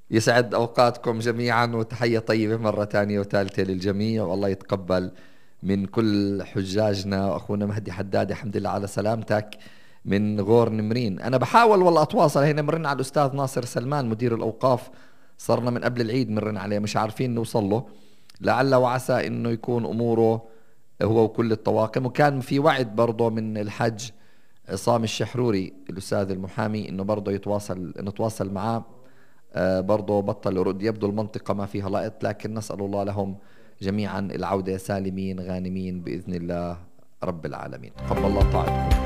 يسعد أوقاتكم جميعا، وتحية طيبة مرة ثانية وثالثة للجميع، والله يتقبل من كل حجاجنا. وأخونا مهدي حداد، الحمد لله على سلامتك من غور نمرين. أنا بحاول والله أتواصل، هنا مرن على الأستاذ ناصر سلمان مدير الأوقاف، صرنا من قبل العيد مرن عليه، مش عارفين نوصل له. لعل وعسى إنه يكون أموره هو وكل الطواقم. وكان في وعد برضه من الحج عصام الشحروري الأستاذ المحامي إنه برضه نتواصل معاه. برضه بطل يرد، يبدو المنطقة ما فيها لائط، لكن نسأل الله لهم جميعا العودة سالمين غانمين بإذن الله رب العالمين. تقبل الله طاعتكم.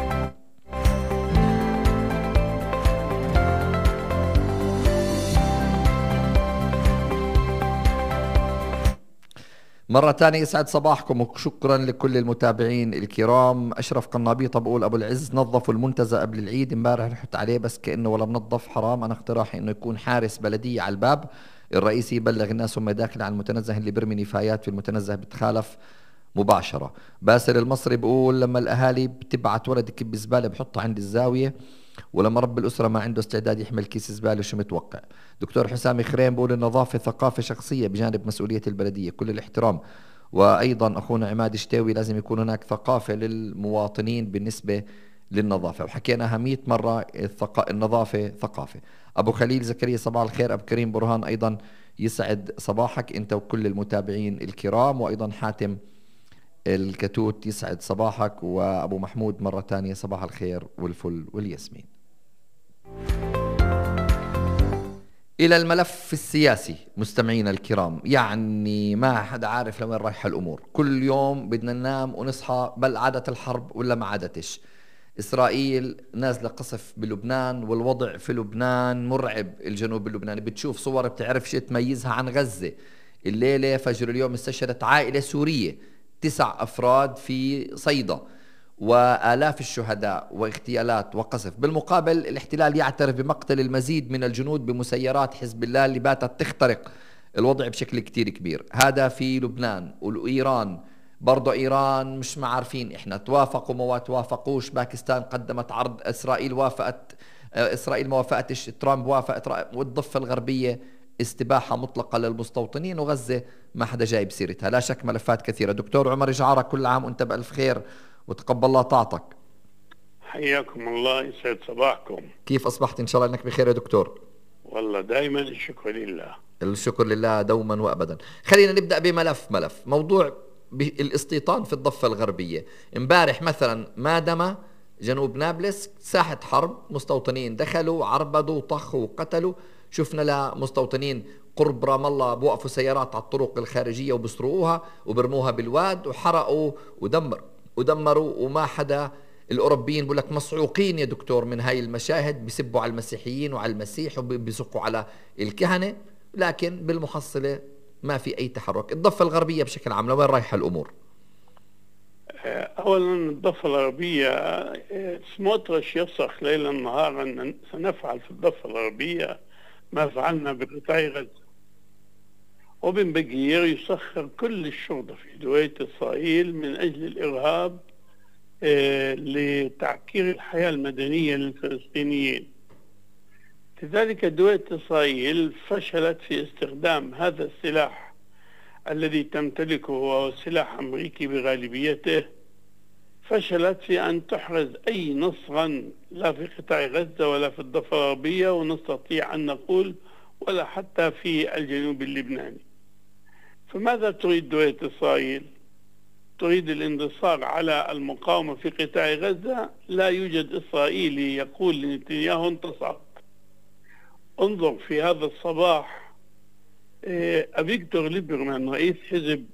مرة ثانية يسعد صباحكم وشكرا لكل المتابعين الكرام. أشرف قنابيطة بقول أبو العز نظفوا المنتزه قبل العيد، امبارح رحت عليه بس كأنه ولا منظف، حرام. أنا اقتراحي إنه يكون حارس بلدية على الباب الرئيسي يبلغ الناس هم داخل على المتنزه، اللي برمي نفايات في المتنزه بتخالف مباشرة. باسل المصري بقول لما الأهالي بتبعت ولد يكب زبالة بحطها عند الزاوية، ولما رب الأسرة ما عنده استعداد يحمل كيس زبالة شو متوقع؟ دكتور حسام خريم بقول النظافة ثقافة شخصية بجانب مسؤولية البلدية، كل الاحترام. وأيضا أخونا عماد شتاوي لازم يكون هناك ثقافة للمواطنين بالنسبة للنظافة، وحكيناها 100 مرة، النظافة ثقافة. أبو خليل زكريا صباح الخير. أبو كريم برهان أيضا يسعد صباحك أنت وكل المتابعين الكرام. وأيضا حاتم الكتوت يسعد صباحك. وأبو محمود مرة ثانية صباح الخير والفل والياسمين. إلى الملف السياسي مستمعينا الكرام، يعني ما حدا عارف لوين رايحة الأمور، كل يوم بدنا ننام ونصحى بل عادت الحرب ولا ما عادتش. إسرائيل نازلة قصف بلبنان، والوضع في لبنان مرعب. الجنوب اللبناني بتشوف صور بتعرفش تميزها عن غزة. الليلة فجر اليوم استشهدت عائلة سورية 9 أفراد في صيدا، وآلاف الشهداء واغتيالات وقصف. بالمقابل الاحتلال يعترف بمقتل المزيد من الجنود بمسيرات حزب الله اللي باتت تخترق الوضع بشكل كتير كبير. هذا في لبنان. وإيران برضو، إيران مش ما عارفين إحنا توافقوا ما توافقوش. باكستان قدمت عرض، إسرائيل وافقت، إسرائيل ما وافقتش، ترامب وافق. والضفة الغربية استباحة مطلقة للمستوطنين، وغزة ما حدا جايب سيرتها. لا شك ملفات كثيرة. دكتور عمر جعارة، كل عام وانت بألف خير وتقبل الله طاعتك. حياكم الله، يسعد صباحكم. كيف أصبحت؟ إن شاء الله أنك بخير يا دكتور. والله دائما الشكر لله. الشكر لله دوما وأبدا. خلينا نبدأ بملف موضوع الاستيطان في الضفة الغربية. امبارح مثلا مادما جنوب نابلس ساحة حرب، مستوطنين دخلوا عربدوا وطخوا وقتلوا. شفنا لمستوطنين قرب رام الله بوقفوا سيارات على الطرق الخارجية وبسرقوها وبرموها بالواد وحرقوا ودمروا وما حدا. الأوروبيين بقول لك مصعوقين يا دكتور من هاي المشاهد، بيسبوا على المسيحيين وعلى المسيح وبيسقوا على الكهنة، لكن بالمحصلة ما في أي تحرك. الضفة الغربية بشكل عام لوين رايحة الأمور؟ أولا الضفة الغربية، سموتريتش يصرخ ليلا نهارا أن سنفعل في الضفة الغربية ما فعلنا بقطاع غزة، وبن بقير يسخر كل الشرطة في دويلة إسرائيل من أجل الإرهاب لتعكير الحياة المدنية للفلسطينيين. لذلك دولة إسرائيل فشلت في استخدام هذا السلاح الذي تمتلكه، وهو سلاح أمريكي بغالبيته. فشلت في أن تحرز أي نصرا لا في قطاع غزة ولا في الضفة الغربية، ونستطيع أن نقول ولا حتى في الجنوب اللبناني. فماذا تريد دولة إسرائيل؟ تريد الانتصار على المقاومة في قطاع غزة. لا يوجد إسرائيلي يقول لنتنياهو انتصرت. انظر في هذا الصباح أفيكتور ليبرمان رئيس حزب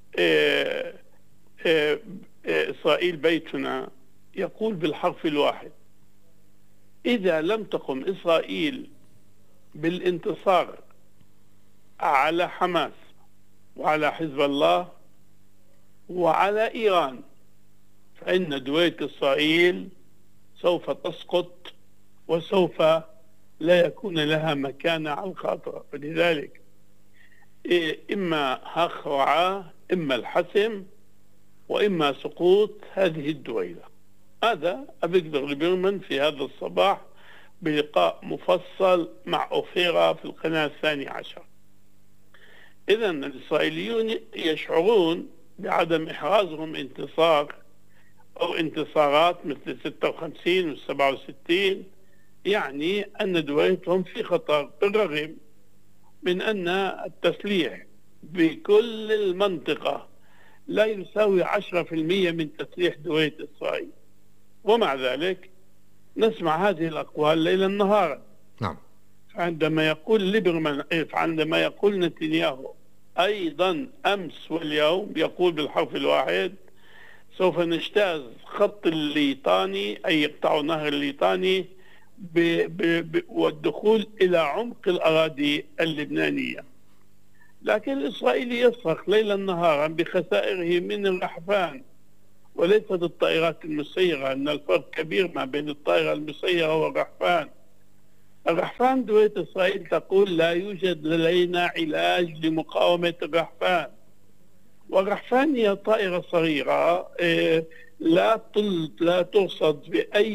إسرائيل بيتنا يقول بالحرف الواحد: إذا لم تقم إسرائيل بالانتصار على حماس وعلى حزب الله وعلى إيران، فإن دويلة إسرائيل سوف تسقط وسوف لا يكون لها مكانة على الخاطرة. فلذلك إما هخرعة، إما الحسم، وإما سقوط هذه الدويلة. هذا أفيكتور ليبرمان في هذا الصباح بلقاء مفصل مع أوفيرا في القناة 12. إذا الإسرائيليون يشعرون بعدم إحرازهم انتصار أو انتصارات مثل 56 و 67، يعني أن دولتهم في خطر، بالرغم من أن التسليح بكل المنطقة لا يساوي 10% من تسليح دولة إسرائيل. ومع ذلك نسمع هذه الأقوال ليلا نهارا. نعم. عندما يقول ليبرمان، عندما يقول نتنياهو أيضا أمس واليوم، يقول بالحرف الواحد: سوف نجتاز خط الليطاني، أي يقطع نهر الليطاني والدخول إلى عمق الأراضي اللبنانية. لكن الإسرائيلي يصرخ ليلا نهارا بخسائره من الرحفان وليست الطائرات المسيرة، أن الفرق كبير ما بين الطائرة المسيرة والرحفان. الرحفان دولة إسرائيل تقول لا يوجد لدينا علاج لمقاومة الرحفان، والرحفان هي طائرة صغيرة لا ترصد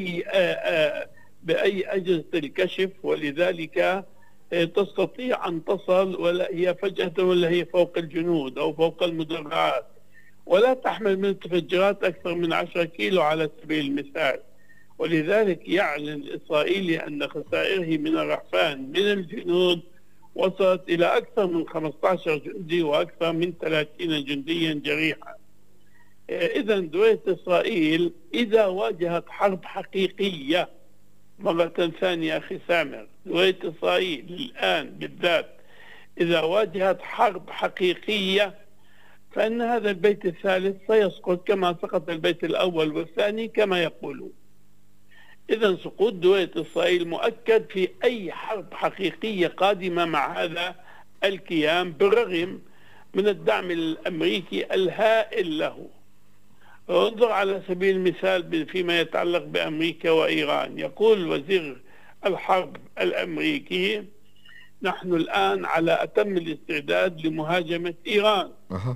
بأي أجهزة الكشف، ولذلك تستطيع أن تصل، ولا هي فجأة ولا هي فوق الجنود أو فوق المدرعات، ولا تحمل من المتفجرات أكثر من 10 كيلو على سبيل المثال. ولذلك يعلن الإسرائيلي أن خسائره من الرحفان من الجنود وصلت إلى أكثر من 15 جندي وأكثر من 30 جنديا جريحا. إذا دولة إسرائيل إذا واجهت حرب حقيقية، مرة ثانية أخي سامر، دولة إسرائيل الآن بالذات إذا واجهت حرب حقيقية فإن هذا البيت الثالث سيسقط كما سقط البيت الأول والثاني كما يقولون. إذا سقوط دولة إسرائيل مؤكد في أي حرب حقيقية قادمة مع هذا الكيان، بالرغم من الدعم الأمريكي الهائل له. انظر على سبيل المثال فيما يتعلق بأمريكا وإيران، يقول وزير الحرب الأمريكي: نحن الآن على أتم الاستعداد لمهاجمة إيران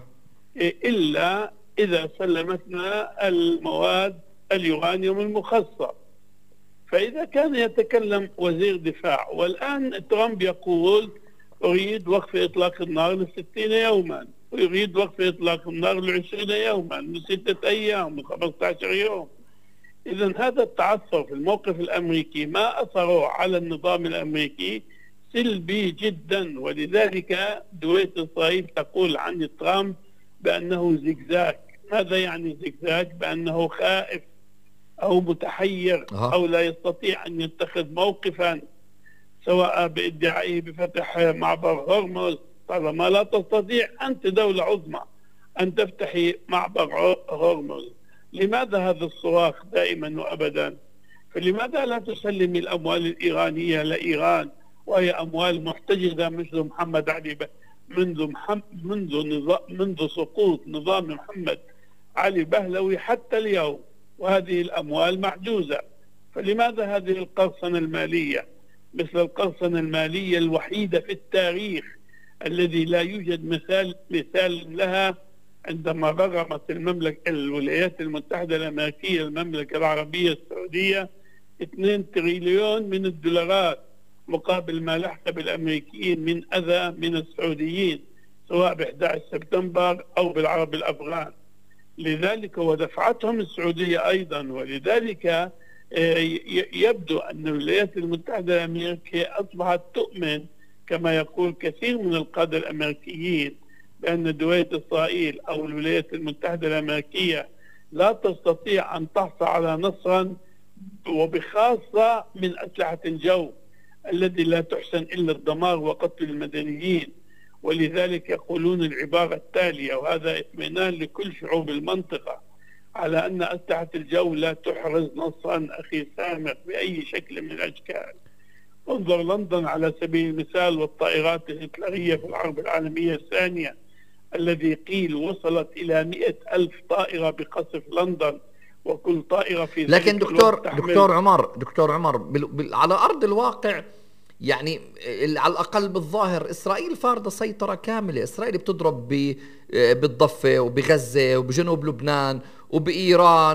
إلا إذا سلمتنا المواد اليورانيوم المخصب. فإذا كان يتكلم وزير دفاع، والآن ترامب يقول أريد وقف إطلاق النار ل60 يوما، ويريد وقف إطلاق النار ل20 يوما، ل6 أيام، ل15 يوم. إذن هذا التعثر في الموقف الأمريكي ما أثره على النظام الأمريكي سلبي جدا. ولذلك دولة إسرائيل تقول عن ترامب بأنه زجزاج. ماذا يعني زجزاج؟ بأنه خائف أو متحير أو لا يستطيع أن يتخذ موقفا، سواء بادعائه بفتح معبر هرمز. طالما لا تستطيع أنت دولة عظمى أن تفتحي معبر هرمز، لماذا هذا الصراخ دائما وأبدا؟ فلماذا لا تسلمي الأموال الإيرانية لإيران، وهي أموال محتجزة مثل محمد علي منذ سقوط نظام محمد علي بهلوي حتى اليوم، وهذه الأموال محجوزة. فلماذا هذه القرصنة المالية مثل القرصنة المالية الوحيدة في التاريخ الذي لا يوجد مثال لها، عندما غرمت الولايات المتحدة الأمريكية المملكة العربية السعودية 2 تريليون من الدولارات مقابل ما لحق بالأمريكيين من أذى من السعوديين، سواء ب11 سبتمبر أو بالعرب الأفغان. لذلك ودفعتهم السعودية أيضا. ولذلك يبدو أن الولايات المتحدة الأمريكية أصبحت تؤمن كما يقول كثير من القادة الأمريكيين بأن دولة إسرائيل أو الولايات المتحدة الأمريكية لا تستطيع أن تحصل على نصرا، وبخاصة من أسلحة الجو الذي لا تحسن إلا الدمار وقتل المدنيين. ولذلك يقولون العبارة التالية، وهذا اطمئنان لكل شعوب المنطقة، على أن أسلحة الجو لا تحرز نصرا أخي سامر بأي شكل من الأشكال. انظر لندن على سبيل المثال والطائرات الهتلرية في الحرب العالمية الثانية، الذي قيل وصلت إلى 100,000 طائرة بقصف لندن، وكل طائرة في لكن دكتور عمر على أرض الواقع يعني على الأقل بالظاهر إسرائيل فارضة سيطرة كاملة. إسرائيل بتضرب بالضفة وبغزة وبجنوب لبنان وبإيران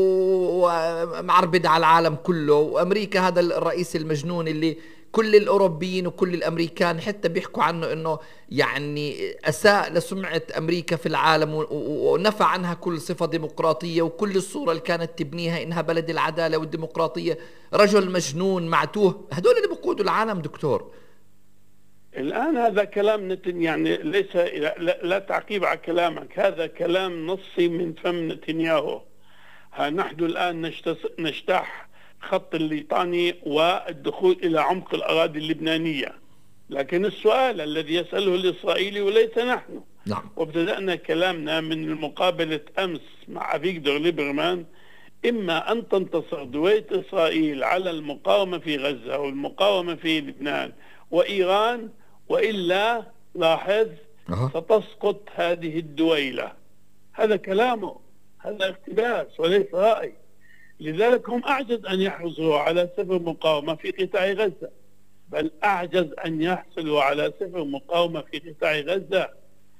ومعربد على العالم كله. وأمريكا هذا الرئيس المجنون اللي كل الأوروبيين وكل الأمريكان حتى بيحكوا عنه إنه يعني أساء لسمعة أمريكا في العالم ونفى عنها كل صفة ديمقراطية، وكل الصورة اللي كانت تبنيها إنها بلد العدالة والديمقراطية. رجل مجنون معتوه، هدول اللي بيقودوا العالم دكتور. الآن هذا كلام يعني ليس لا تعقيب على كلامك، هذا كلام نصي من فم نتنياهو. نحن الآن نجتاح خط الليطاني والدخول إلى عمق الأراضي اللبنانية، لكن السؤال الذي يسأله الإسرائيلي وليس نحن. نعم. وابتدأنا كلامنا من مقابلة أمس مع أفيغدور ليبرمان: إما أن تنتصر دويلة إسرائيل على المقاومة في غزة والمقاومة في لبنان وإيران، وإلا لاحظ ستسقط هذه الدويلة. هذا كلامه، هذا اقتباس وليس رأي. لذلك هم أعجز أن يحصلوا على صفر مقاومة في قطاع غزة، بل أعجز أن يحصلوا على صفر مقاومة في قطاع غزة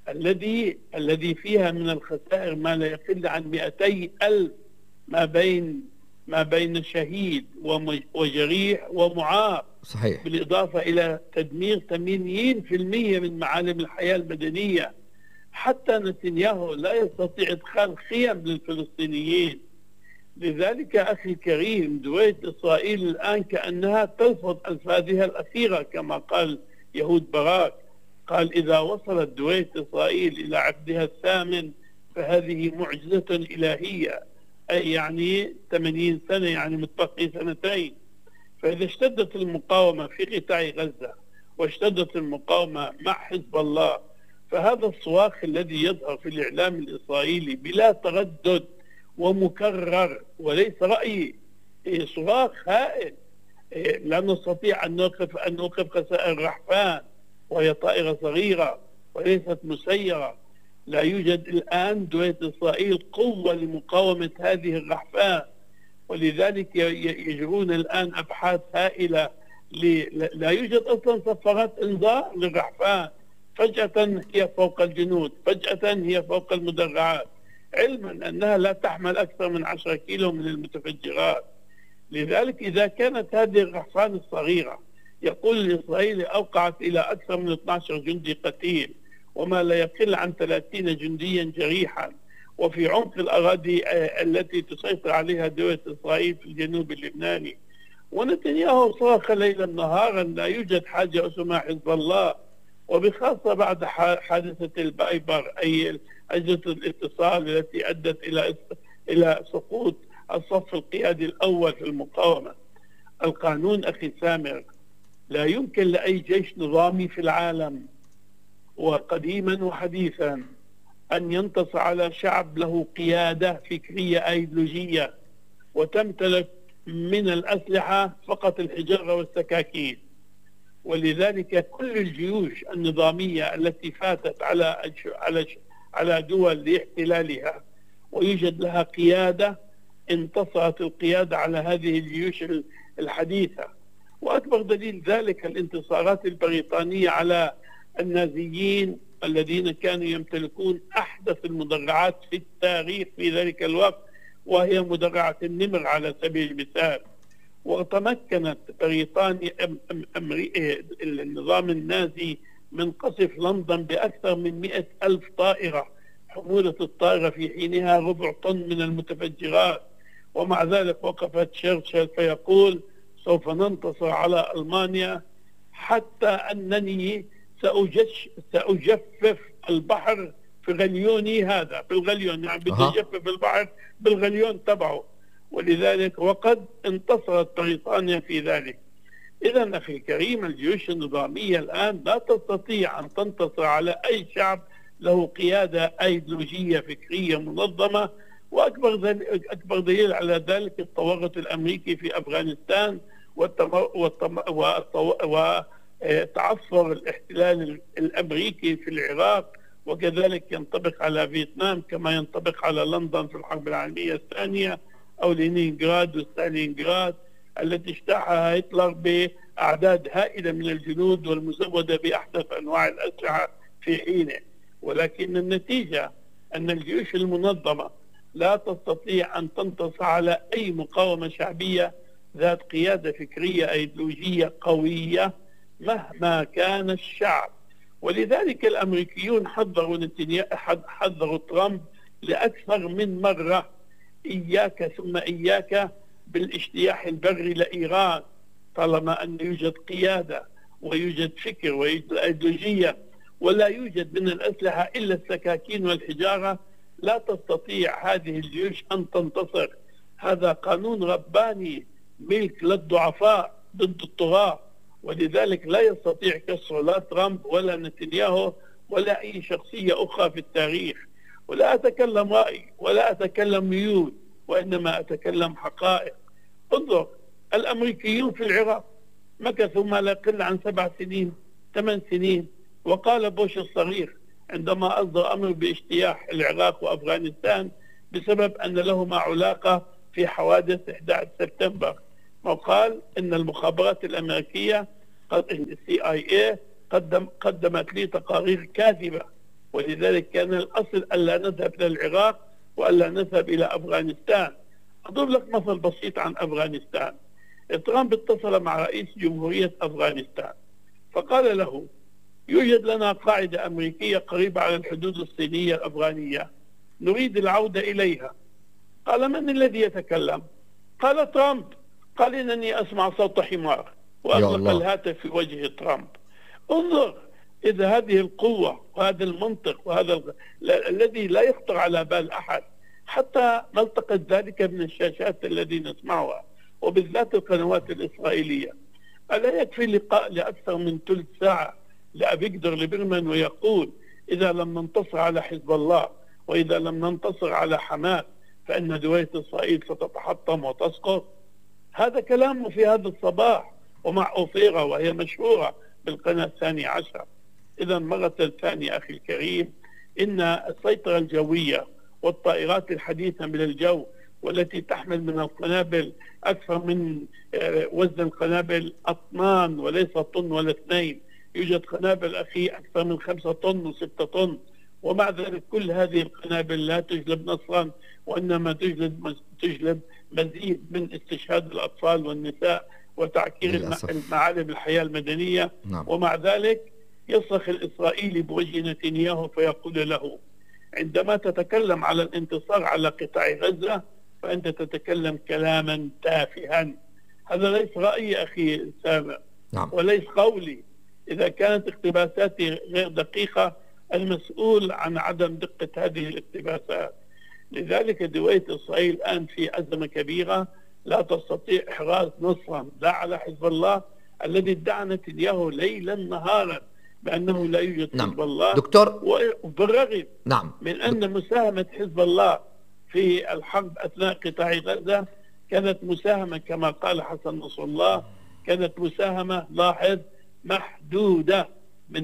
الذي فيها من الخسائر ما لا يقل عن 200,000 ما بين شهيد وجريح ومعاق. صحيح. بالإضافة إلى تدمير 80% من معالم الحياة المدنية. حتى نتنياهو لا يستطيع إدخال خيم للفلسطينيين. لذلك أخي الكريم، دويلة إسرائيل الآن كأنها ترفض ألفاظها الأخيرة، كما قال يهود باراك، قال: إذا وصلت دويلة إسرائيل إلى عقدها الثامن فهذه معجزة إلهية، أي يعني 80 سنة، يعني متبقي سنتين. فإذا اشتدت المقاومة في قطاع غزة واشتدت المقاومة مع حزب الله، فهذا الصراخ الذي يظهر في الإعلام الإسرائيلي بلا تردد ومكرر وليس رأيي، صراخ هائل. لا نستطيع أن نوقف خسائر رحفان، وهي طائرة صغيرة وليست مسيرة. لا يوجد الآن دويلة إسرائيل قوة لمقاومة هذه الرحفان، ولذلك يجرون الآن أبحاث هائلة. لا يوجد أصلا صفارات إنذار للرحفان، فجأة هي فوق الجنود، فجأة هي فوق المدرعات، علما أنها لا تحمل أكثر من 10 كيلو من المتفجرات. لذلك إذا كانت هذه الرحفان الصغيرة، يقول الإسرائيلي، أوقعت إلى أكثر من 12 جندي قتيل وما لا يقل عن 30 جنديا جريحا، وفي عمق الأراضي التي تسيطر عليها دولة إسرائيل في الجنوب اللبناني، ونتنياهو صرخ ليلا نهارا: لا يوجد حاجة اسمها حزب الله. وبخاصة بعد حادثة البايبر، أي أجهزة الاتصال التي أدت إلى سقوط الصف القيادي الأول في المقاومة. القانون أخي سامر، لا يمكن لأي جيش نظامي في العالم وقديما وحديثا أن ينتصر على شعب له قيادة فكرية أيديولوجية وتمتلك من الأسلحة فقط الحجارة والسكاكين. ولذلك كل الجيوش النظامية التي فاتت على دول لاحتلالها ويوجد لها قيادة، انتصرت القيادة على هذه الجيوش الحديثة. وأكبر دليل ذلك الانتصارات البريطانية على النازيين الذين كانوا يمتلكون أحدث المدرعات في التاريخ في ذلك الوقت، وهي مدرعة النمر على سبيل المثال. وتمكنت بريطانيا النظام النازي من قصف لندن بأكثر من 100,000 طائرة، حمولة الطائرة في حينها 4 طن من المتفجرات. ومع ذلك وقفت تشرشل فيقول: سوف ننتصر على ألمانيا حتى أنني سأجفف البحر في غليوني هذا، بالغليون، يعني بده يجفف البحر بالغليون تبعه. ولذلك وقد انتصرت بريطانيا في ذلك. إذا أخي الكريم، الجيوش النظامية الآن لا تستطيع أن تنتصر على أي شعب له قيادة أيديولوجية فكرية منظمة. وأكبر دليل على ذلك التورط الأمريكي في أفغانستان وتعثر الاحتلال الأمريكي في العراق، وكذلك ينطبق على فيتنام كما ينطبق على لندن في الحرب العالمية الثانية، أو لينينغراد وستالينغراد التي اجتاحها هتلر أعداد هائلة من الجنود والمزودة بأحدث أنواع الأسلحة في حينه، ولكن النتيجة أن الجيوش المنظمة لا تستطيع أن تنتصر على أي مقاومة شعبية ذات قيادة فكرية أيديولوجية قوية مهما كان الشعب. ولذلك الأمريكيون حذروا ترامب لأكثر من مرة: إياك ثم إياك بالاجتياح البري لإيران، طالما أن يوجد قيادة ويوجد فكر ويوجد أيديولوجية ولا يوجد من الأسلحة إلا السكاكين والحجارة، لا تستطيع هذه الجيوش أن تنتصر. هذا قانون رباني ملك للضعفاء ضد الطغاة، ولذلك لا يستطيع كسره لا ترامب ولا نتنياهو ولا أي شخصية أخرى في التاريخ. ولا أتكلم رأي ولا أتكلم ميول، وإنما أتكلم حقائق. انظر، الأمريكيون في العراق مكثوا ما لا يقل عن 7 سنين 8 سنين، وقال بوش الصغير عندما أصدر أمر باجتياح العراق وأفغانستان بسبب أن لهما علاقة في حوادث 11 سبتمبر، وقال إن المخابرات الأمريكية CIA قدمت لي تقارير كاذبة، ولذلك كان الأصل ألا نذهب إلى العراق وألا نذهب إلى أفغانستان. أضرب لك مثل بسيط عن أفغانستان. ترامب اتصل مع رئيس جمهورية أفغانستان فقال له: يوجد لنا قاعدة أمريكية قريبة على الحدود الصينية الأفغانية، نريد العودة إليها. قال: من الذي يتكلم؟ قال: ترامب. قال: إنني أسمع صوت حمار، وأطلق الهاتف في وجه ترامب. انظر، إذا هذه القوة وهذا المنطق وهذا الذي لا يخطر على بال أحد، حتى نلتقط ذلك من الشاشات الذي نسمعها وبالذات القنوات الإسرائيلية. ألا يكفي لقاء لأكثر من ثلث ساعة لأبيجدر ليبرمان ويقول: إذا لم ننتصر على حزب الله وإذا لم ننتصر على حماس فإن دولة إسرائيل ستتحطم وتسقط؟ هذا كلامه في هذا الصباح ومع أوفيرا وهي مشهورة بالقناة 12. إذا مرة ثانية أخي الكريم، إن السيطرة الجوية والطائرات الحديثة من الجو والتي تحمل من القنابل أكثر من وزن القنابل أطنان وليس طن ولا 2، يوجد قنابل أخي أكثر من 5 طن و6 طن، ومع ذلك كل هذه القنابل لا تجلب نصرا، وإنما تجلب مزيد من استشهاد الأطفال والنساء وتعكير معالم الحياة المدنية. نعم. ومع ذلك يصرخ الإسرائيلي بوجه نتنياهو فيقول له: عندما تتكلم على الانتصار على قطاع غزة فأنت تتكلم كلاما تافها. هذا ليس رأيي أخي سامع. نعم. وليس قولي. إذا كانت اقتباساتي غير دقيقة، المسؤول عن عدم دقة هذه الاقتباسات. لذلك دولة إسرائيل الآن في أزمة كبيرة، لا تستطيع إحراز نصرا لا على حزب الله الذي ادعى نتنياهو ليلا نهارا بأنه لا يوجد حزب الله. دكتور، وبالرغم نعم، من أن مساهمة حزب الله في الحرب أثناء قطاع غزة كانت مساهمة كما قال حسن نصر الله، كانت مساهمة لاحظ محدودة من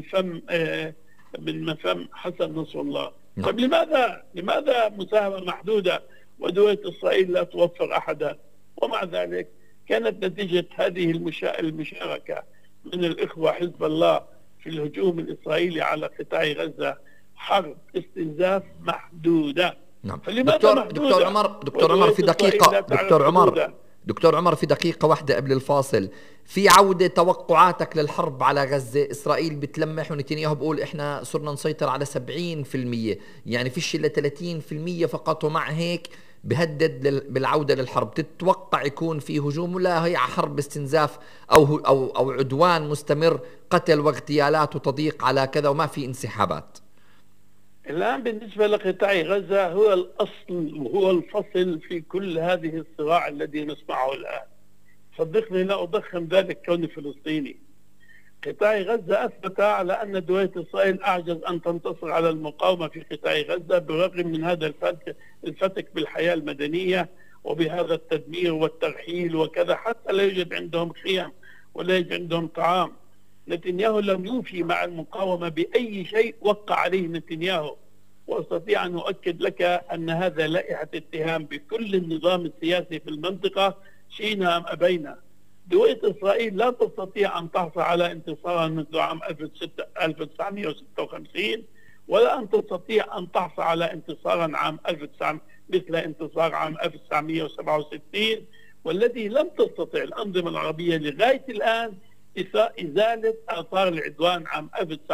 فم حسن نصر الله. نعم. طيب لماذا مساهمة محدودة ودولة إسرائيل لا توفر أحدا؟ ومع ذلك كانت نتيجة هذه المشاركة من الإخوة حزب الله في الهجوم الإسرائيلي على قطاع غزة حرب استنزاف محدودة. نعم. دكتور عمر في دقيقة واحدة قبل الفاصل، في عودة توقعاتك للحرب على غزة. إسرائيل بتلمح ونتنياهو بقول إحنا صرنا نسيطر على 70%، يعني فيش إلا 30% فقط، ومع هيك بهدد بالعودة للحرب. تتوقع يكون في هجوم ولا هي حرب استنزاف أو عدوان مستمر، قتل واغتيالات وتضييق على كذا وما في انسحابات؟ الآن بالنسبة لقطاع غزة هو الأصل وهو الفصل في كل هذه الصراع الذي نسمعه الآن. صدقني لا أضخم ذلك كوني فلسطيني. قطاع غزة أثبت على أن دولة إسرائيل أعجز أن تنتصر على المقاومة في قطاع غزة بالرغم من هذا الفتك بالحياة المدنية وبهذا التدمير والترحيل وكذا، حتى لا يوجد عندهم خيام ولا يوجد عندهم طعام. نتنياهو لم يوفي مع المقاومة بأي شيء وقع عليه نتنياهو، وأستطيع أن أؤكد لك أن هذا لائحة اتهام بكل النظام السياسي في المنطقة شئنا أم أبينا. دويلة إسرائيل لا تستطيع أن تحصل على انتصارا منذ عام 1956 ولا أن تستطيع أن تحصل على انتصارا عام 1900 مثل انتصار عام 1967، والذي لم تستطع الأنظمة العربية لغاية الآن إزالة آثار العدوان عام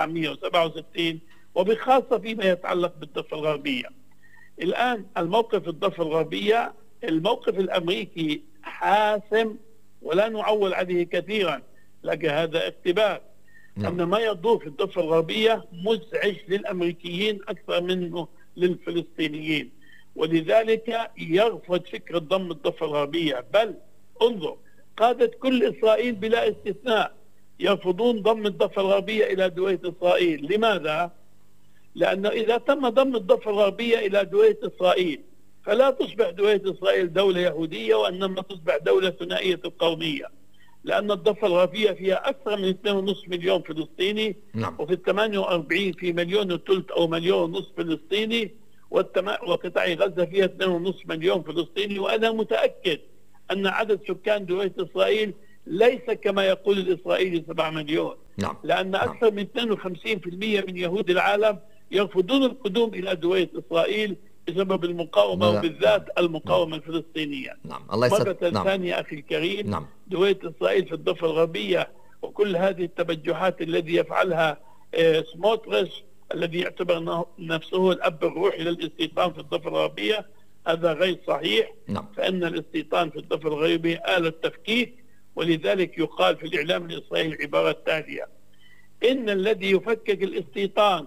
1967 وبخاصة فيما يتعلق بالضفة الغربية. الآن الموقف الضفة الغربية، الموقف الأمريكي حاسم ولا نعول عليه كثيرا، لكن هذا اقتباس أن ما يدور في الضفة الغربية مزعج للأمريكيين أكثر منه للفلسطينيين، ولذلك يرفض فكرة ضم الضفة الغربية. بل انظر، قادة كل إسرائيل بلا استثناء يرفضون ضم الضفة الغربية إلى دويلة إسرائيل. لماذا؟ لأنه إذا تم ضم الضفة الغربية إلى دويلة إسرائيل فلا تصبح دويلة إسرائيل دولة يهودية، وإنما تصبح دولة ثنائية القومية، لأن الضفة الغربية فيها أكثر من 2.5 مليون فلسطيني، وفي 48 في 1.3 مليون أو 1.5 مليون فلسطيني، وقطاع غزة فيها 2.5 مليون فلسطيني. وأنا متأكد أن عدد سكان دويلة إسرائيل ليس كما يقول الإسرائيلي 7 مليون، لأن أكثر من 52% من يهود العالم يرفضون القدوم إلى دويلة إسرائيل بسبب المقاومة، وبالذات المقاومة الفلسطينية. الله مرة ثانية أخي الكريم، دويلة إسرائيل في الضفة الغربية وكل هذه التبجحات الذي يفعلها سموتريتش الذي يعتبر نفسه الأب الروحي للاستيطان في الضفة الغربية، هذا غير صحيح. فإن الاستيطان في الضفة الغربية آلة تفكيك، ولذلك يقال في الإعلام الإسرائيلي العبارة التالية: إن الذي يفكك الاستيطان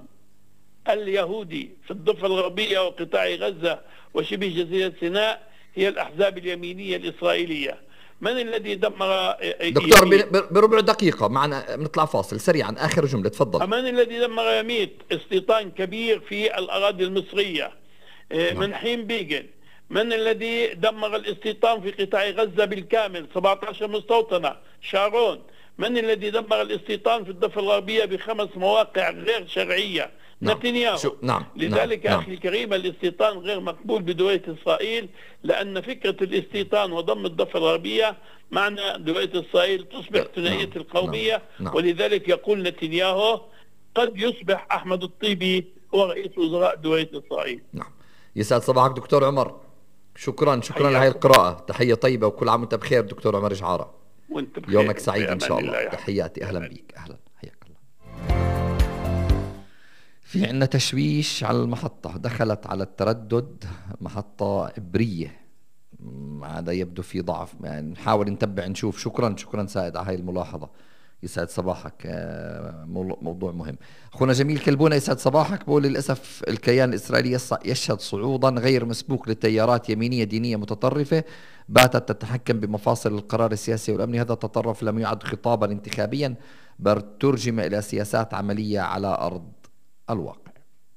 اليهودي في الضفة الغربية وقطاع غزة وشبه جزيرة سيناء هي الأحزاب اليمينية الإسرائيلية. من الذي دمر دكتور بربع دقيقة معنا نطلع فاصل سريعا، آخر جملة تفضل. من الذي دمر يميت استيطان كبير في الأراضي المصرية؟ من حين بيجن. من الذي دمر الاستيطان في قطاع غزة بالكامل 17 مستوطنة؟ شارون. من الذي دمر الاستيطان في الضفة الغربية ب5 مواقع غير شرعية؟ نتنياهو. لذلك أخي الكريم الاستيطان غير مقبول بدولة إسرائيل، لأن فكرة الاستيطان وضم الضفة الغربية معنى دولة إسرائيل تصبح ثنائية القومية. ولذلك يقول نتنياهو قد يصبح أحمد الطيبي هو رئيس وزراء دولة إسرائيل. يسعد صباحك دكتور عمر، شكرا لهذه القراءة، تحية طيبة وكل عام وانت بخير دكتور عمر جعارة، وانت بخير، يومك سعيد إن شاء الله. تحياتي، أهلا بيك، أهلا، حياك الله. في عندنا تشويش على المحطة، دخلت على التردد محطة عبرية، هذا يبدو في ضعف، يعني نحاول نتبع نشوف. شكرا سائد على هاي الملاحظة، يسعد صباحك، موضوع مهم. أخونا جميل كلبونة يسعد صباحك، بقول للأسف الكيان الإسرائيلي يشهد صعودا غير مسبوق لتيارات يمينية دينية متطرفة باتت تتحكم بمفاصل القرار السياسي والأمني. هذا التطرف لم يعد خطابا انتخابيا بل ترجم إلى سياسات عملية على أرض الواقع.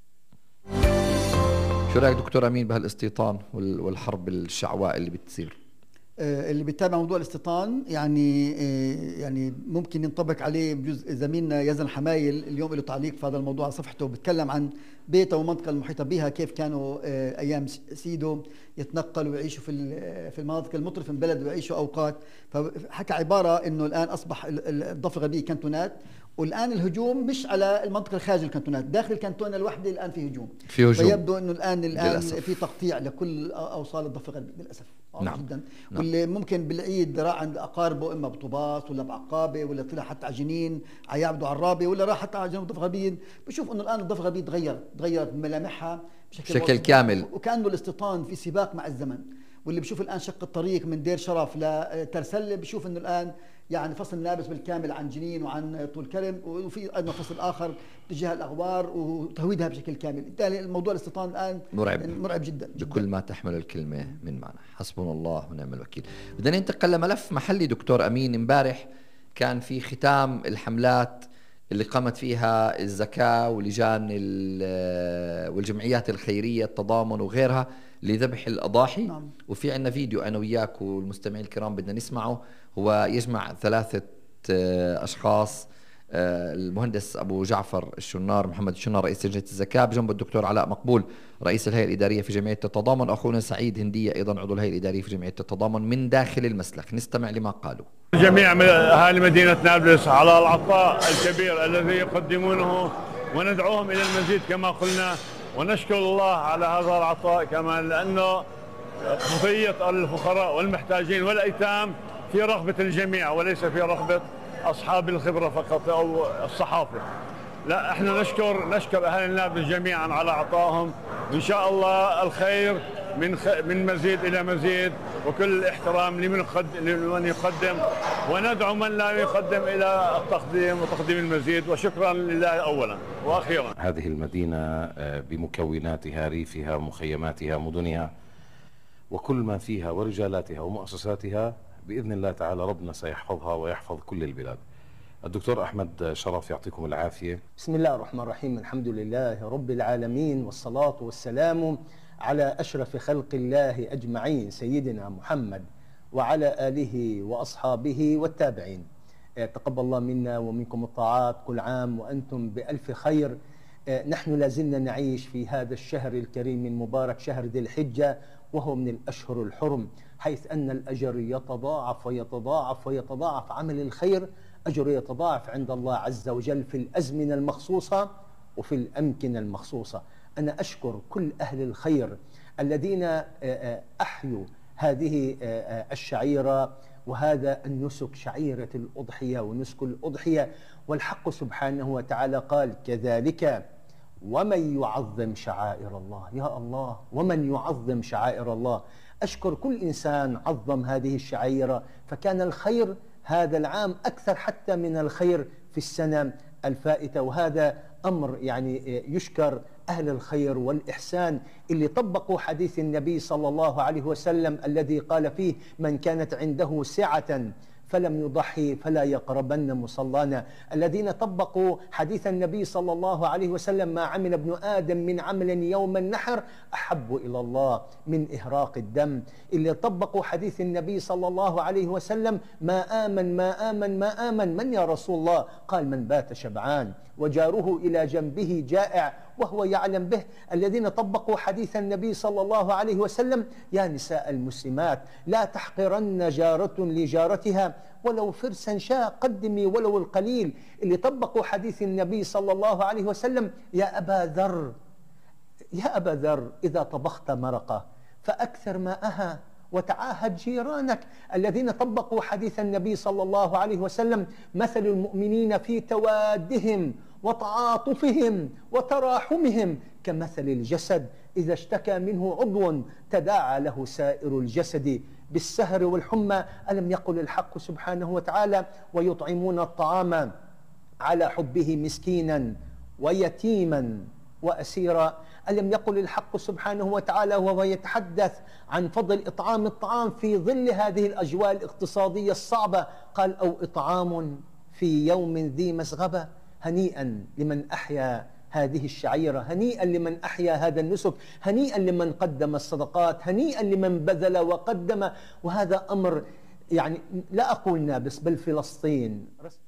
شو رأيك دكتور أمين بهالاستيطان والحرب الشعواء اللي بتصير؟ اللي بيتابع موضوع الاستيطان يعني ممكن ينطبق عليه بجزء زميلنا يزن حمايل اليوم له تعليق في هذا الموضوع على صفحته، بيتكلم عن بيته والمنطقه المحيطه بها، كيف كانوا ايام سيدو يتنقلوا ويعيشوا في المناطق المطرفه من بلد ويعيشوا اوقات. فحكى عباره انه الان اصبح الضفه الغربيه كانتونات، والان الهجوم مش على المنطقه الخارج الكانتونات، داخل الكانتون الوحده الان في هجوم. فيبدو انه الان في تقطيع لكل اوصال الضفه الغربيه للاسف. جدا. واللي ممكن بالعيد راح عند اقاربه اما بطوباس ولا بعقابه ولا طلع حتى على جنين يعبدوا عرابه ولا راح حتى على جنوب الضفه الغربيه، بشوف انه الان الضفه الغربيه تغيرت ملامحها بشكل كامل، وكانه الاستيطان في سباق مع الزمن. واللي بشوف الان شق الطريق من دير شرف لترسله بشوف انه الان يعني فصل نابس بالكامل عن جنين وعن طول كرم، وفي ايضا فصل اخر تجاه الاغوار وتهويدها بشكل كامل. بالتالي الموضوع الاستيطان الان مرعب جدا بكل ما تحمل الكلمه من معنى. حسبنا الله ونعم الوكيل. بدنا ننتقل لملف محلي دكتور امين. امبارح كان في ختام الحملات اللي قامت فيها الزكاه ولجان والجمعيات الخيريه التضامن وغيرها لذبح الاضاحي. وفي عندنا فيديو انا وياك والمستمعين الكرام بدنا نسمعه، هو يجمع 3 أشخاص، المهندس أبو جعفر الشنار، محمد الشنار رئيس لجنة الزكاة، بجنبه الدكتور علاء مقبول رئيس الهيئة الإدارية في جمعية التضامن، أخونا سعيد هندية أيضا عضو الهيئة الإدارية في جمعية التضامن من داخل المسلخ. نستمع لما قالوا. جميع أهالي مدينة نابلس على العطاء الكبير الذي يقدمونه، وندعوهم إلى المزيد كما قلنا، ونشكر الله على هذا العطاء كمان، لأنه قضية الفقراء والمحتاجين والأيتام في رغبة الجميع وليس في رغبة أصحاب الخبرة فقط أو الصحافة. لا، احنا نشكر أهالي نابلس جميعا على عطائهم، وإن شاء الله الخير من مزيد إلى مزيد، وكل الاحترام لمن يقدم، وندعو من لا يقدم إلى التقديم وتقديم المزيد، وشكرا لله أولا وأخيرا. هذه المدينة بمكوناتها، ريفها، مخيماتها، مدنها، وكل ما فيها ورجالاتها ومؤسساتها، بإذن الله تعالى ربنا سيحفظها ويحفظ كل البلاد. الدكتور أحمد شرف، يعطيكم العافية. بسم الله الرحمن الرحيم، الحمد لله رب العالمين، والصلاة والسلام على أشرف خلق الله أجمعين، سيدنا محمد وعلى آله وأصحابه والتابعين. تقبل الله منا ومنكم الطاعات، كل عام وأنتم بألف خير. نحن لازلنا نعيش في هذا الشهر الكريم المبارك، شهر ذي الحجة، وهو من الأشهر الحرم، حيث أن الأجر يتضاعف ويتضاعف ويتضاعف. عمل الخير أجر يتضاعف عند الله عز وجل في الأزمنة المخصوصة وفي الأمكنة المخصوصة. أنا أشكر كل أهل الخير الذين أحيوا هذه الشعيرة وهذا النسك، شعيرة الأضحية ونسك الأضحية. والحق سبحانه وتعالى قال: كذلك ومن يعظم شعائر الله. يا الله، ومن يعظم شعائر الله. أشكر كل إنسان عظم هذه الشعيرة، فكان الخير هذا العام أكثر حتى من الخير في السنة الفائتة، وهذا أمر يعني يشكر أهل الخير والإحسان اللي طبقوا حديث النبي صلى الله عليه وسلم الذي قال فيه: من كانت عنده سعة فلم يضحي فلا يقربن مصلانا. الذين طبقوا حديث النبي صلى الله عليه وسلم: ما عمل ابن آدم من عمل يوم النحر أحب إلى الله من إهراق الدم. اللي طبقوا حديث النبي صلى الله عليه وسلم: ما آمن من يا رسول الله؟ قال: من بات شبعان وجاره إلى جنبه جائع وهو يعلم به. الذين طبقوا حديث النبي صلى الله عليه وسلم: يا نساء المسلمات لا تحقرن جارة لجارتها ولو فرسا شاء، قدمي ولو القليل. اللي طبقوا حديث النبي صلى الله عليه وسلم: يا أبا ذر إذا طبخت مرقة فأكثر ماءها وتعاهد جيرانك. الذين طبقوا حديث النبي صلى الله عليه وسلم: مثل المؤمنين في توادهم وتعاطفهم وتراحمهم كمثل الجسد إذا اشتكى منه عضو تداعى له سائر الجسد بالسهر والحمى. ألم يقل الحق سبحانه وتعالى: ويطعمون الطعام على حبه مسكينا ويتيما وأسيرا. ألم يقل الحق سبحانه وتعالى وهو يتحدث عن فضل إطعام الطعام في ظل هذه الأجواء الاقتصادية الصعبة، قال: أو إطعام في يوم ذي مسغبة. هنيئا لمن أحيا هذه الشعيرة، هنيئا لمن أحيا هذا النسك، هنيئا لمن قدم الصدقات، هنيئا لمن بذل وقدم. وهذا أمر يعني لا أقول نابلس بل فلسطين.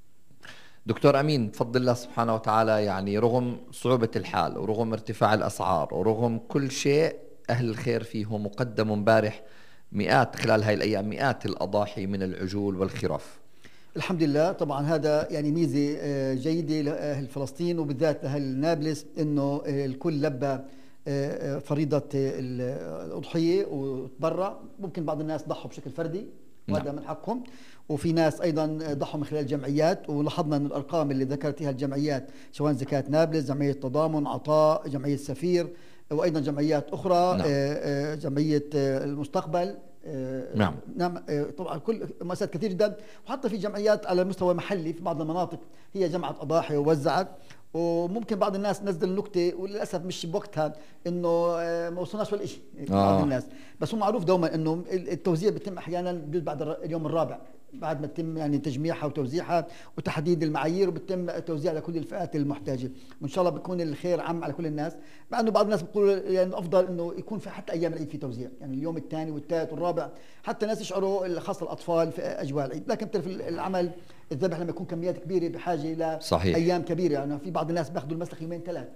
دكتور أمين، بفضل الله سبحانه وتعالى، يعني رغم صعوبة الحال ورغم ارتفاع الأسعار ورغم كل شيء، أهل الخير فيهم وقدموا امبارح مئات خلال هاي الأيام، مئات الأضاحي من العجول والخرف. الحمد لله. طبعا هذا يعني ميزة جيدة لأهل فلسطين وبالذات لأهل نابلس، إنه الكل لبى فريضة الأضحية وتبرع. ممكن بعض الناس ضحوا بشكل فردي وهذا من حقهم، وفي ناس أيضا ضحوا من خلال جمعيات، ولاحظنا أن الأرقام اللي ذكرتها الجمعيات سواء زكاة نابلس، جمعية تضامن، عطاء، جمعية سفير، وأيضا جمعيات أخرى، جمعية المستقبل، نعم طبعا كل مؤسسات كثير جدا، وحتى في جمعيات على مستوى محلي في بعض المناطق هي جمعت أضاحي ووزعت. وممكن بعض الناس نزل نكته وللاسف مش بوقتها انه ما وصلناش ولا شيء بعض الناس، بس هو معروف دوما انه التوزيع بيتم احيانا بعد اليوم الرابع بعد ما تتم يعني تجميعها وتوزيعها وتحديد المعايير، وبتم التوزيع لكل الفئات المحتاجه، وان شاء الله بيكون الخير عام على كل الناس. مع انه بعض الناس بيقولوا يعني افضل انه يكون في حتى ايام العيد في توزيع، يعني اليوم الثاني والثالث والرابع حتى الناس يشعروا خاصه الاطفال في اجواء العيد. لكن بتعرف العمل الذبح لما يكون كميات كبيره بحاجه الى صحيح. ايام كبيره، يعني في بعض الناس بياخذوا المسلخ يومين ثلاث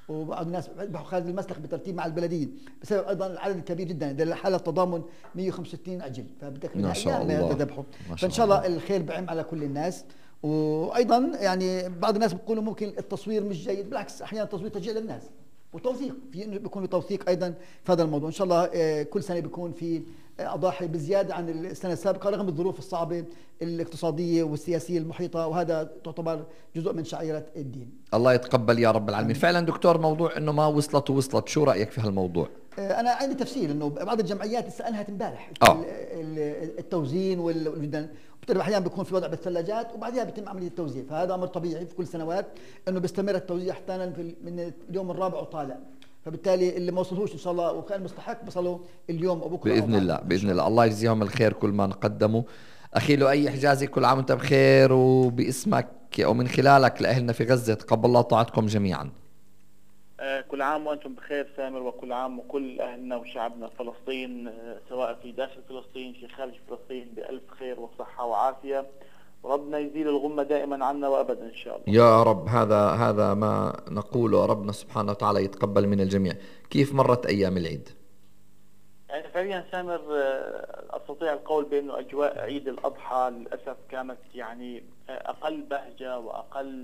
وبعض الناس بيذبحوا خارج المسلخ بترتيب مع البلديه بسبب ايضا العدد الكبير جدا. ده حاله تضامن 165 عجل، فبدك ما شاء الله يذبحوا. فان شاء الله الخير بعم على كل الناس. وايضا يعني بعض الناس بيقولوا ممكن التصوير مش جيد، بالعكس احيانا التصوير تشجيع للناس وتوثيق، في انه بيكون توثيق ايضا في هذا الموضوع. ان شاء الله كل سنه بيكون في اضاحي بزياده عن السنه السابقه رغم الظروف الصعبه الاقتصاديه والسياسيه المحيطه، وهذا تعتبر جزء من شعيره الدين. الله يتقبل يا رب العالمين. فعلا دكتور، موضوع انه ما وصلت، شو رايك في هالموضوع؟ انا عندي تفسير انه بعض الجمعيات لسه انهت امبارح التوزين والجدن، وبالتالي احيانا بيكون في وضع بالثلاجات وبعدها بيتم عمليه التوزيع، فهذا امر طبيعي في كل سنوات انه بيستمر التوزيع احيانا من اليوم الرابع وطالع، فبالتالي اللي ما وصلوش ان شاء الله وكان مستحق بصلوا اليوم وبكره باذن الله. باذن الله، الله يجزيهم الخير كل ما قدموا. اخي لؤي حجازي، كل عام وانت بخير، وباسمك ومن خلالك لاهلنا في غزه تقبل الله طاعتكم جميعا. كل عام وأنتم بخير سامر، وكل عام وكل أهلنا وشعبنا فلسطين سواء في داخل فلسطين في خارج فلسطين بألف خير وصحة وعافية، وربنا يزيل الغمة دائما عنا وأبدا إن شاء الله يا رب. هذا ما نقوله، ربنا سبحانه وتعالى يتقبل من الجميع. كيف مرت أيام العيد؟ يعني فعليا سامر أستطيع القول بأنه أجواء عيد الأضحى للأسف كانت يعني أقل بهجة وأقل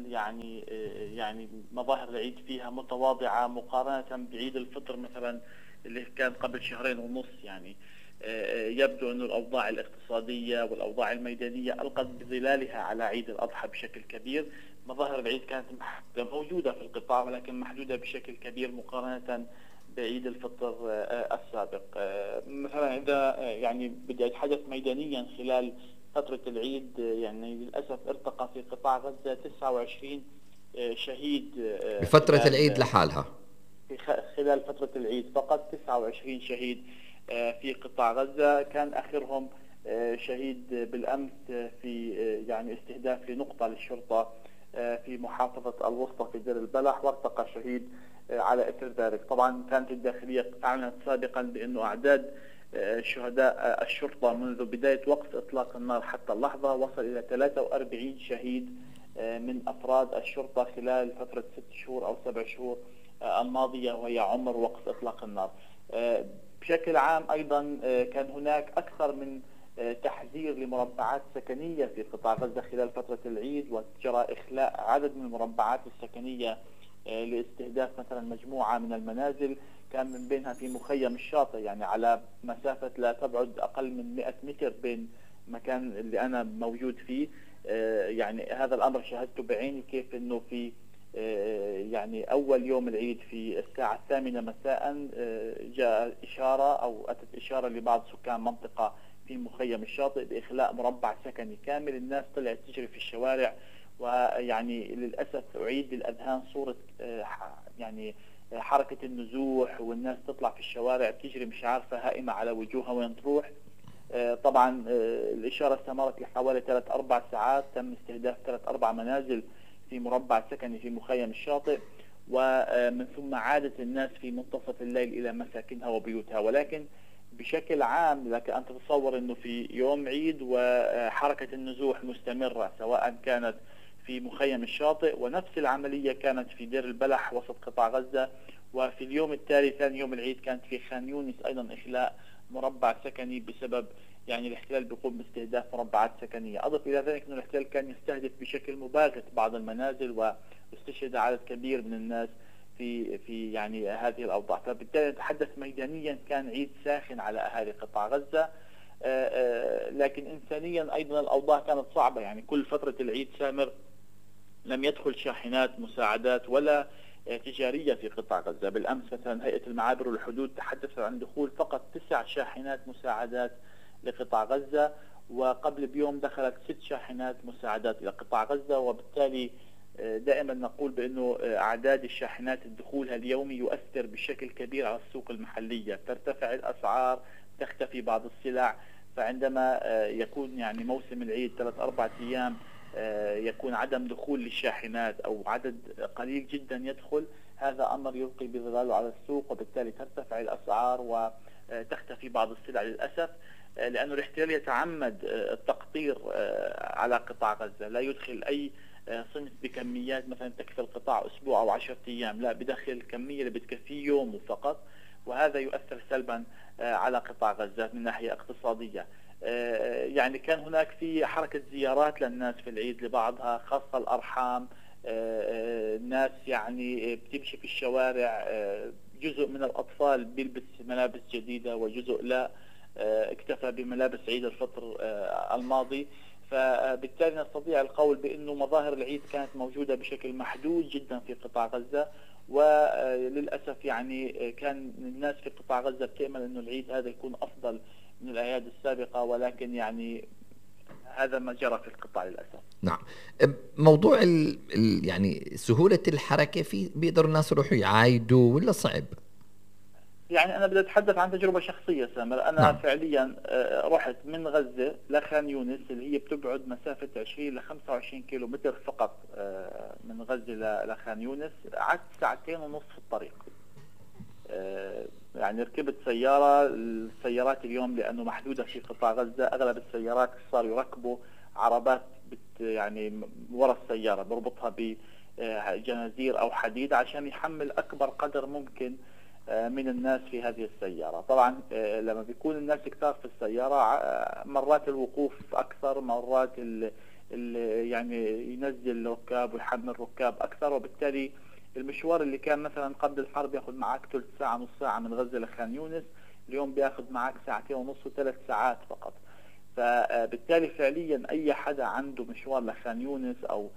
يعني مظاهر العيد فيها متواضعة مقارنة بعيد الفطر مثلا اللي كان قبل 2.5 شهور. يعني يبدو أن الأوضاع الاقتصادية والأوضاع الميدانية ألقت بظلالها على عيد الأضحى بشكل كبير. مظاهر العيد كانت موجودة في القطاع ولكن محدودة بشكل كبير مقارنة بعيد الفطر السابق. مثلا إذا يعني بدي أتحدث ميدانيا خلال فترة العيد، يعني للأسف ارتقى في قطاع غزة 29 شهيد بفترة العيد لحالها. في خلال فترة العيد فقط 29 شهيد في قطاع غزة. كان آخرهم شهيد بالأمس في يعني استهداف لنقطة للشرطة في محافظة الوسطى في دير البلح، وارتقى شهيد على إثر ذلك. طبعا كانت الداخلية أعلنت سابقا بأنه أعداد شهداء الشرطة منذ بداية وقف إطلاق النار حتى اللحظة وصل إلى 43 شهيد من أفراد الشرطة خلال فترة 6 شهور أو 7 شهور الماضية، وهي عمر وقف إطلاق النار. بشكل عام أيضا كان هناك أكثر من تحذير لمربعات سكنية في قطاع غزة خلال فترة العيد، وجرى إخلاء عدد من المربعات السكنية لاستهداف مثلا مجموعة من المنازل، كان من بينها في مخيم الشاطئ، يعني على مسافة لا تبعد أقل من 100 متر بين مكان اللي أنا موجود فيه. يعني هذا الأمر شاهدته بعيني، كيف أنه في يعني أول يوم العيد في الساعة 8 مساء جاء إشارة أو أتت إشارة لبعض سكان منطقة في مخيم الشاطئ بإخلاء مربع سكني كامل. الناس طلعت تجري في الشوارع، ويعني للأسف أعيد للأذهان صورة يعني حركة النزوح، والناس تطلع في الشوارع تجري مش عارفة هائمة على وجوهها وين تروح. طبعا الإشارة استمرت لحوالي 3-4 ساعات، تم استهداف 3-4 منازل في مربع سكني في مخيم الشاطئ، ومن ثم عادت الناس في منتصف الليل إلى مساكنها وبيوتها. ولكن بشكل عام لك أن تتصور أنه في يوم عيد وحركة النزوح مستمرة، سواء كانت في مخيم الشاطئ، ونفس العملية كانت في دير البلح وسط قطاع غزة، وفي اليوم التالي ثاني يوم العيد كانت في خان يونس أيضا إخلاء مربع سكني بسبب يعني الاحتلال بيقوم باستهداف مربعات سكنية. أضف إلى ذلك أن الاحتلال كان يستهدف بشكل مباغت بعض المنازل، واستشهد عدد كبير من الناس في يعني هذه الأوضاع. فبالتالي نتحدث ميدانيا كان عيد ساخن على أهالي قطاع غزة، لكن إنسانيا أيضا الأوضاع كانت صعبة. يعني كل فترة العيد سامر لم يدخل شاحنات مساعدات ولا تجارية في قطاع غزة. بالأمس مثلا هيئة المعابر والحدود تحدثت عن دخول فقط 9 شاحنات مساعدات لقطاع غزة، وقبل بيوم دخلت 6 شاحنات مساعدات إلى قطاع غزة. وبالتالي دائما نقول بأنه أعداد الشاحنات الدخولها اليومي يؤثر بشكل كبير على السوق المحلية، ترتفع الأسعار، تختفي بعض السلع. فعندما يكون يعني موسم العيد 3-4 أيام يكون عدم دخول للشاحنات أو عدد قليل جدا يدخل، هذا أمر يلقي بظلاله على السوق، وبالتالي ترتفع الأسعار وتختفي بعض السلع للأسف، لأنه الاحتلال يتعمد التقطير على قطاع غزة، لا يدخل أي صنف بكميات مثلا تكفي القطاع أسبوع أو 10 أيام، لا، بدخل الكمية اللي بتكفيه يوم فقط، وهذا يؤثر سلبا على قطاع غزة من ناحية اقتصادية. يعني كان هناك في حركة زيارات للناس في العيد لبعضها، خاصة الأرحام، الناس يعني بتمشي في الشوارع، جزء من الأطفال بيلبس ملابس جديدة وجزء لا، اكتفى بملابس عيد الفطر الماضي. فبالتالي نستطيع القول بأنه مظاهر العيد كانت موجودة بشكل محدود جدا في قطاع غزة، وللأسف يعني كان الناس في قطاع غزة بتأمل أنه العيد هذا يكون أفضل من الأعياد السابقة، ولكن يعني هذا ما جرى في القطاع للأسف. نعم. موضوع يعني سهولة الحركة، في بيقدروا الناس يروحوا يعايدوا ولا صعب؟ يعني أنا بدي أتحدث عن تجربة شخصية سامر. أنا نعم. فعليا رحت من غزة لخان يونس اللي هي بتبعد مسافة 20 ل 25 كيلو متر فقط من غزة لخان يونس، قعدت 2.5 ساعات في الطريق. يعني ركبت سيارة، السيارات اليوم لأنه محدودة في قطاع غزة أغلب السيارات صاروا يركبوا عربات يعني ورا السيارة بربطها بجنازير أو حديد عشان يحمل أكبر قدر ممكن من الناس في هذه السيارة. طبعا لما بيكون الناس كثار في السيارة مرات الوقوف أكثر، مرات يعني ينزل ركاب ويحمل ركاب أكثر، وبالتالي المشوار اللي كان مثلا قبل الحرب ياخذ معك ثلث ساعة نص ساعة من غزة لخان يونس، اليوم بياخذ معك 2.5 و3 ساعات فقط. فبالتالي فعليا أي حدا عنده مشوار لخان يونس أو